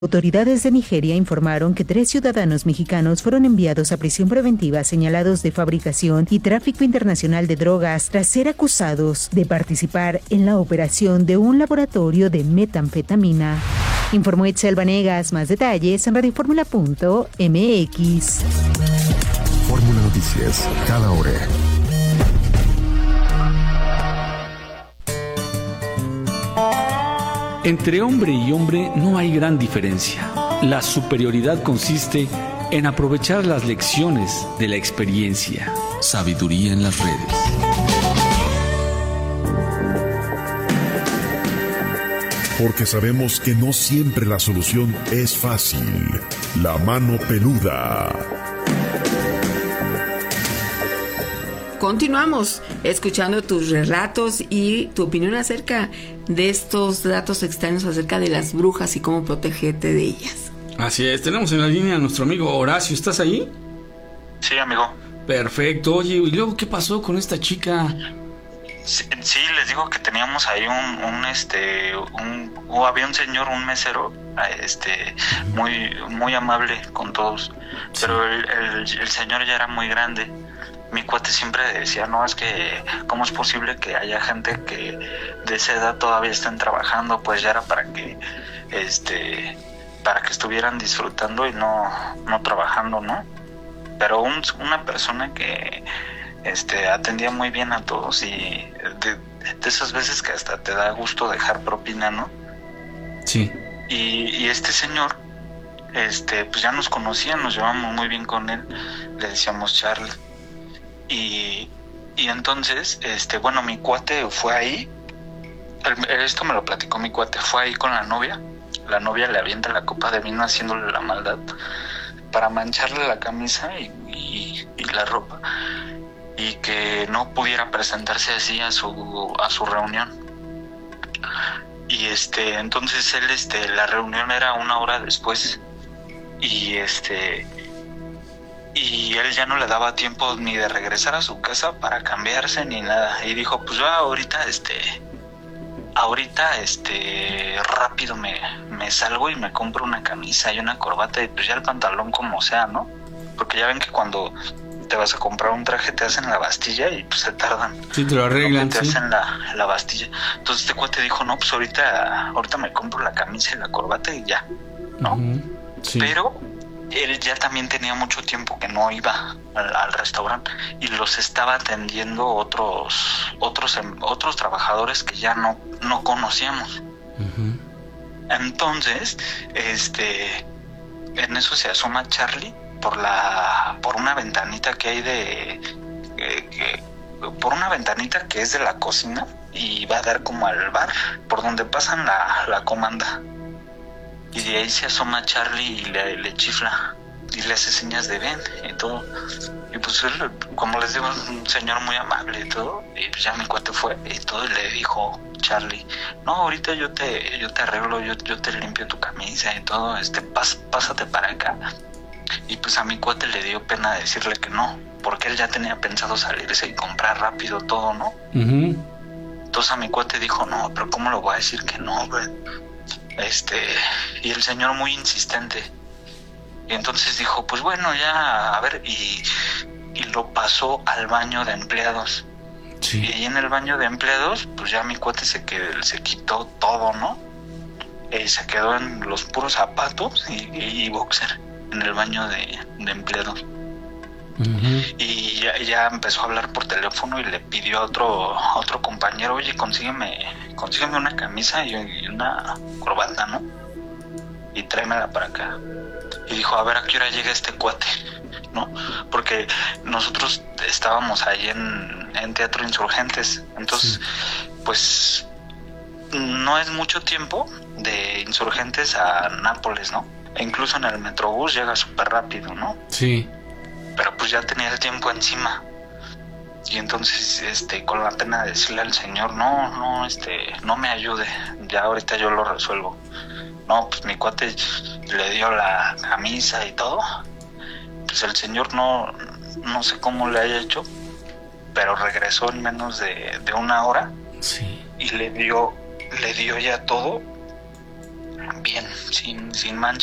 Autoridades de Nigeria informaron que 3 ciudadanos mexicanos fueron enviados a prisión preventiva señalados de fabricación y tráfico internacional de drogas tras ser acusados de participar en la operación de un laboratorio de metanfetamina. Informó Itzel Vanegas. Más detalles en radioformula.mx. Fórmula Noticias, cada hora. Entre hombre y hombre no hay gran diferencia. La superioridad consiste en aprovechar las lecciones de la experiencia. Sabiduría en las redes. Porque sabemos que no siempre la solución es fácil. La mano peluda. Continuamos escuchando tus relatos y tu opinión acerca de estos datos extraños acerca de las brujas y cómo protegerte de ellas. Así es, tenemos en la línea a nuestro amigo Horacio. ¿Estás ahí? Sí, amigo. Perfecto. Oye, ¿y luego qué pasó con esta chica? Sí, les digo que teníamos ahí había un señor, un mesero, muy amable con todos, sí. Pero el señor ya era muy grande. Mi cuate siempre decía, no, es que ¿cómo es posible que haya gente que de esa edad todavía estén trabajando? Pues ya era para que estuvieran disfrutando y no trabajando, ¿no? Pero una persona que atendía muy bien a todos y de esas veces que hasta te da gusto dejar propina, ¿no? Sí. Y este señor, pues ya nos conocían, nos llevamos muy bien con él, le decíamos Charlie. Y entonces, mi cuate fue ahí, esto me lo platicó mi cuate, fue ahí con la novia le avienta la copa de vino haciéndole la maldad para mancharle la camisa y la ropa, y que no pudiera presentarse así a su reunión. Y entonces él, la reunión era 1 hora después, y él ya no le daba tiempo ni de regresar a su casa para cambiarse ni nada, y dijo, pues yo ahorita rápido me salgo y me compro una camisa y una corbata y pues ya el pantalón como sea, ¿no? Porque ya ven que cuando te vas a comprar un traje te hacen la bastilla y pues se tardan. Sí, te lo arreglan, te hacen la bastilla. Entonces este cuate dijo, no, pues ahorita me compro la camisa y la corbata y ya, ¿no? Uh-huh. Sí. Pero él ya también tenía mucho tiempo que no iba al restaurante y los estaba atendiendo otros trabajadores que ya no conocíamos. Uh-huh. Entonces, en eso se asoma Charlie por una ventanita que hay por una ventanita que es de la cocina y va a dar como al bar por donde pasan la comanda. Y de ahí se asoma Charlie y le chifla y le hace señas de ven y todo. Y pues él, como les digo, es un señor muy amable y todo. Y pues ya mi cuate fue y todo, y le dijo Charlie, no, ahorita yo te arreglo, yo te limpio tu camisa y todo, pásate para acá. Y pues a mi cuate le dio pena decirle que no, porque él ya tenía pensado salirse y comprar rápido todo, ¿no? Uh-huh. Entonces a mi cuate dijo, no, pero ¿cómo lo voy a decir que no, güey? Y el señor muy insistente. Y entonces dijo, pues bueno, ya, a ver, y lo pasó al baño de empleados. Sí. Y ahí en el baño de empleados, pues ya mi cuate se quitó todo, ¿no? Se quedó en los puros zapatos y boxer en el baño de empleados. Uh-huh. Y ya empezó a hablar por teléfono y le pidió a otro compañero, oye, consígueme una camisa y una corbata, ¿no? Y tráemela para acá. Y dijo, a ver, ¿a qué hora llega este cuate? ¿No? Porque nosotros estábamos ahí en Teatro Insurgentes. Entonces, sí. Pues no es mucho tiempo de Insurgentes a Nápoles, ¿no? E incluso en el Metrobús llega súper rápido, ¿no? Sí. Pero pues ya tenía el tiempo encima. Y entonces, con la pena de decirle al señor, no me ayude, ya ahorita yo lo resuelvo. No, pues mi cuate le dio la camisa y todo. Pues el señor no sé cómo le haya hecho, pero regresó en menos de 1 hora. Sí. Y le dio ya todo bien, sin mancha.